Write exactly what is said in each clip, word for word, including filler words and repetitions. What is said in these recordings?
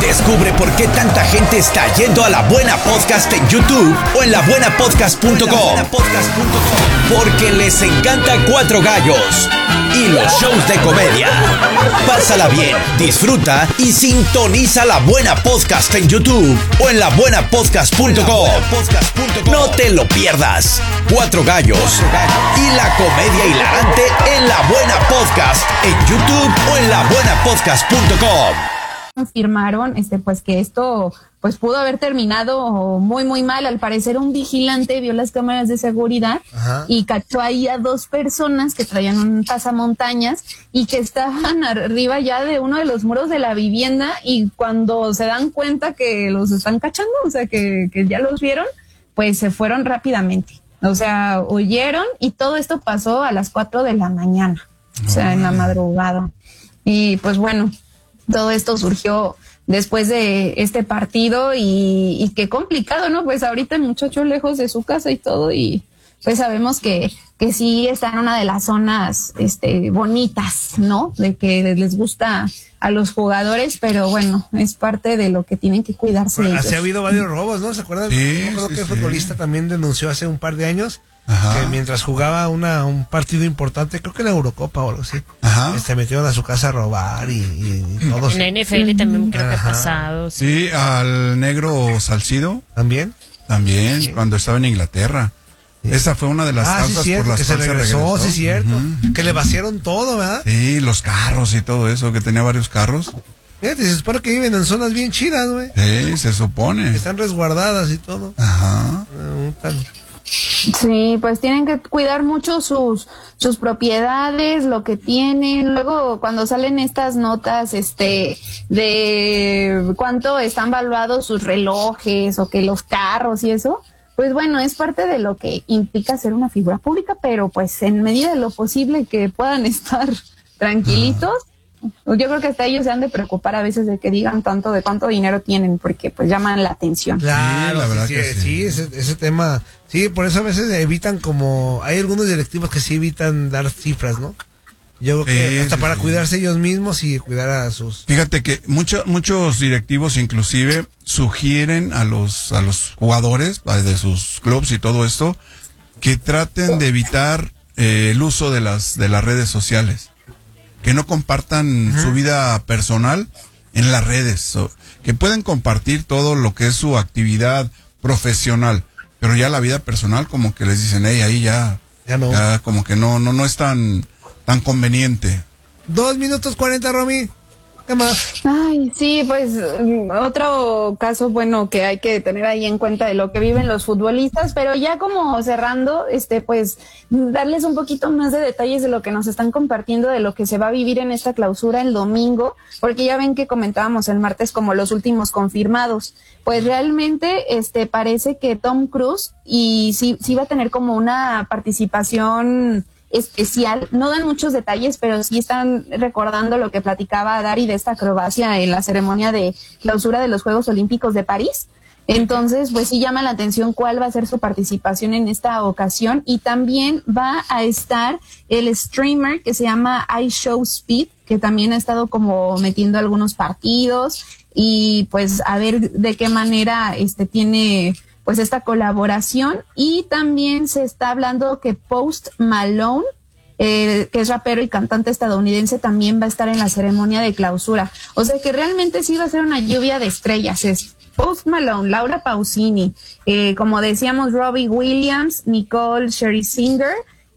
Descubre por qué tanta gente está yendo a La Buena Podcast en YouTube o en la buena podcast punto com. Porque les encanta Cuatro Gallos y los shows de comedia. Pásala bien, disfruta y sintoniza La Buena Podcast en YouTube o en la buena podcast punto com. No te lo pierdas. Cuatro Gallos y la comedia hilarante en La Buena Podcast en YouTube o en la buena podcast punto com. Confirmaron este pues que esto pues pudo haber terminado muy muy mal. Al parecer un vigilante vio las cámaras de seguridad. Ajá. Y cachó ahí a dos personas que traían un pasamontañas y que estaban arriba ya de uno de los muros de la vivienda, y cuando se dan cuenta que los están cachando, o sea que, que ya los vieron, pues se fueron rápidamente, o sea huyeron, y todo esto pasó a las cuatro de la mañana, o sea en la madrugada. Y pues bueno, todo esto surgió después de este partido, y, y qué complicado, ¿no? Pues ahorita el muchacho lejos de su casa y todo, y pues sabemos que, que sí está en una de las zonas este, bonitas, ¿no? De que les gusta a los jugadores, pero bueno, es parte de lo que tienen que cuidarse. Bueno, así ha habido varios robos, ¿no? ¿Se acuerdan? Sí, Yo creo sí, que el sí. futbolista también denunció hace un par de años. Ajá. Que mientras jugaba una un partido importante, creo que en la Eurocopa o algo así, Ajá. se metieron a su casa a robar y, y, y todo. En la N F L también creo que ha Ajá. pasado. Sí. Sí, al negro Salcido ¿También? también, Sí. cuando estaba en Inglaterra. Sí. Esa fue una de las Ah, sí, causas cierto, por las que se cuales regresó, sí, cierto. Ujú. Que le vaciaron todo, ¿verdad? Sí, los carros y todo eso, que tenía varios carros. Fíjate, se supone que viven en zonas bien chidas, güey. Sí, se supone. Están resguardadas y todo. Ajá. Eh, tan- Sí, pues tienen que cuidar mucho sus sus propiedades, lo que tienen. Luego cuando salen estas notas este de cuánto están valuados sus relojes o que los carros y eso, pues bueno, es parte de lo que implica ser una figura pública, pero pues en medida de lo posible que puedan estar tranquilitos. Yo creo que hasta ellos se han de preocupar a veces de que digan tanto de cuánto dinero tienen, porque pues llaman la atención. Claro, Sí, la verdad sí, que sí, sí. ese, ese tema, sí, por eso a veces evitan como, hay algunos directivos que sí evitan dar cifras, ¿no? Yo creo que Sí, hasta sí, para sí. cuidarse ellos mismos y cuidar a sus... Fíjate que mucho, muchos directivos inclusive sugieren a los a los jugadores de sus clubs y todo esto que traten de evitar eh, el uso de las de las redes sociales, que no compartan uh-huh. su vida personal en las redes, so, que pueden compartir todo lo que es su actividad profesional, pero ya la vida personal como que les dicen, hey, ahí ya, Ya no. ya como que no no no es tan tan conveniente. Dos minutos cuarenta, Romy. ¿Qué más? Ay, sí, pues mm, otro caso bueno que hay que tener ahí en cuenta de lo que viven los futbolistas, pero ya como cerrando, este, pues darles un poquito más de detalles de lo que nos están compartiendo, de lo que se va a vivir en esta clausura el domingo, porque ya ven que comentábamos el martes como los últimos confirmados. Pues realmente, este, parece que Tom Cruise y sí, sí va a tener como una participación especial. No dan muchos detalles, pero sí están recordando lo que platicaba Dari de esta acrobacia en la ceremonia de clausura de los Juegos Olímpicos de París. Entonces, pues sí llama la atención cuál va a ser su participación en esta ocasión. Y también va a estar el streamer que se llama iShowSpeed, que también ha estado como metiendo algunos partidos, y pues a ver de qué manera este tiene pues esta colaboración. Y también se está hablando que Post Malone, eh, que es rapero y cantante estadounidense, también va a estar en la ceremonia de clausura. O sea que realmente sí va a ser una lluvia de estrellas. Es Post Malone, Laura Pausini, eh, como decíamos, Robbie Williams, Nicole Scherzinger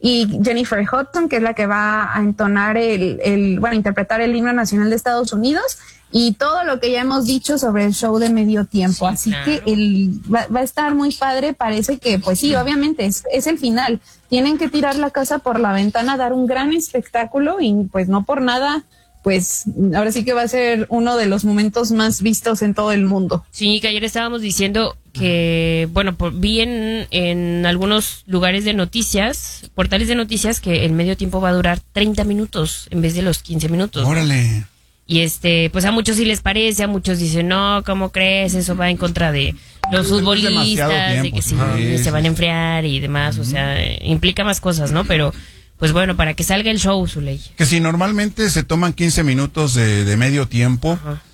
y Jennifer Hudson, que es la que va a entonar el, el, bueno, interpretar el himno nacional de Estados Unidos. Y todo lo que ya hemos dicho sobre el show de medio tiempo. Sí, así claro. que el va, va a estar muy padre. Parece que, pues sí, obviamente es, es el final. Tienen que tirar la casa por la ventana, dar un gran espectáculo, y pues no por nada, pues ahora sí que va a ser uno de los momentos más vistos en todo el mundo. Sí, que ayer estábamos diciendo que, bueno, por, vi en, en algunos lugares de noticias, portales de noticias, que el medio tiempo va a durar treinta minutos en vez de los quince minutos. Órale. Y este, pues a muchos sí les parece, a muchos dicen, no, ¿cómo crees? Eso va en contra de los futbolistas, demasiado de tiempo, que sí, sí, se sí, van a sí. enfriar y demás, o sea, eh, implica más cosas, ¿no? Pero, pues bueno, para que salga el show, su ley. Que si normalmente se toman quince minutos de, de medio tiempo, Ajá.